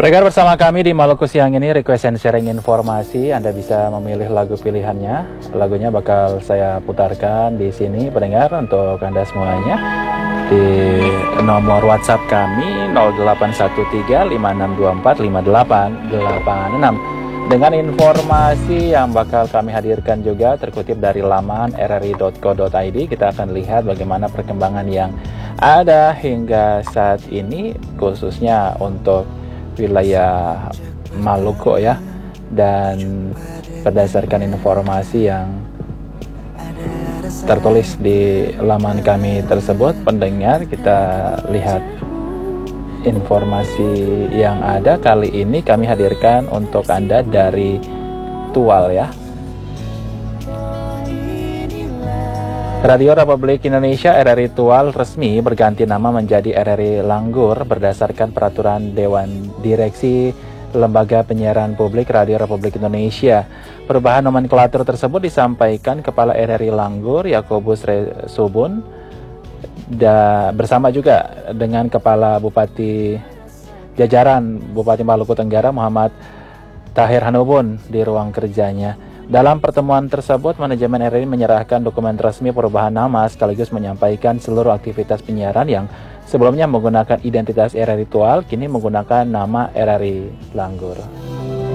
Pendengar bersama kami di Maluku siang ini, request and sharing informasi. Anda bisa memilih lagu pilihannya. Lagunya bakal saya putarkan di sini, pendengar, untuk Anda semuanya. Di nomor WhatsApp kami 081356245886 dengan informasi yang bakal kami hadirkan juga terkutip dari laman rri.co.id. Kita akan lihat bagaimana perkembangan yang ada hingga saat ini, khususnya untuk wilayah Maluku ya. Dan berdasarkan informasi yang tertulis di laman kami tersebut, pendengar, kita lihat informasi yang ada. Kali ini kami hadirkan untuk Anda dari Tual ya. Radio Republik Indonesia RRI Tual resmi berganti nama menjadi RRI Langgur berdasarkan peraturan Dewan Direksi Lembaga Penyiaran Publik Radio Republik Indonesia. Perubahan nomenklatur tersebut disampaikan Kepala RRI Langgur Yakobus Subun bersama juga dengan Kepala Bupati Jajaran Bupati Maluku Tenggara Muhammad Tahir Hanubun di ruang kerjanya. Dalam pertemuan tersebut, manajemen RRI menyerahkan dokumen resmi perubahan nama sekaligus menyampaikan seluruh aktivitas penyiaran yang sebelumnya menggunakan identitas RRI Tual kini menggunakan nama RRI Langgur.